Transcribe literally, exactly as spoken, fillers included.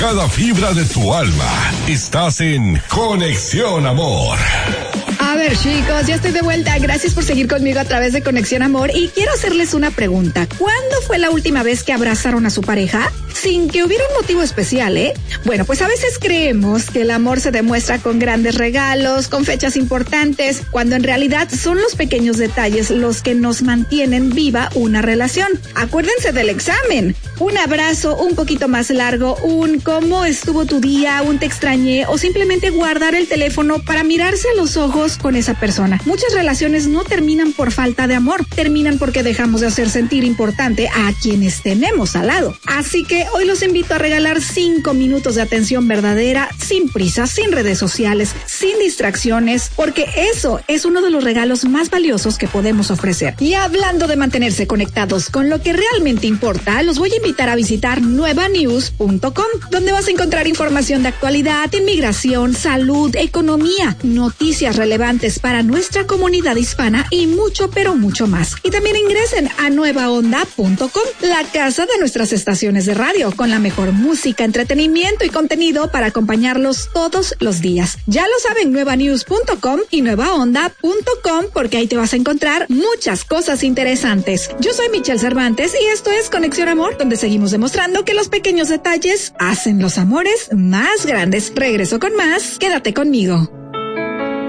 cada fibra de tu alma. Estás en Conexión Amor. A ver, chicos, ya estoy de vuelta. Gracias por seguir conmigo a través de Conexión Amor y quiero hacerles una pregunta. ¿Cuándo fue la última vez que abrazaron a su pareja? Sin que hubiera un motivo especial, ¿eh? Bueno, pues a veces creemos que el amor se demuestra con grandes regalos, con fechas importantes, cuando en realidad son los pequeños detalles los que nos mantienen viva una relación. Acuérdense del examen. Un abrazo un poquito más largo, un ¿cómo estuvo tu día?, un te extrañé, o simplemente guardar el teléfono para mirarse a los ojos con esa persona. Muchas relaciones no terminan por falta de amor, terminan porque dejamos de hacer sentir importante a quienes tenemos al lado. Así que hoy los invito a regalar cinco minutos de atención verdadera, sin prisa, sin redes sociales, sin distracciones, porque eso es uno de los regalos más valiosos que podemos ofrecer. Y hablando de mantenerse conectados con lo que realmente importa, los voy a invitar a visitar nueva news punto com, donde vas a encontrar información de actualidad, inmigración, salud, economía, noticias relevantes para nuestra comunidad hispana y mucho, pero mucho más. Y también ingresen a nueva onda punto com, la casa de nuestras estaciones de radio, con la mejor música, entretenimiento y contenido para acompañarlos todos los días. Ya lo saben, nueva news punto com y nueva onda punto com, porque ahí te vas a encontrar muchas cosas interesantes. Yo soy Michelle Cervantes y esto es Conexión Amor, donde seguimos demostrando que los pequeños detalles hacen los amores más grandes. Regreso con más. Quédate conmigo.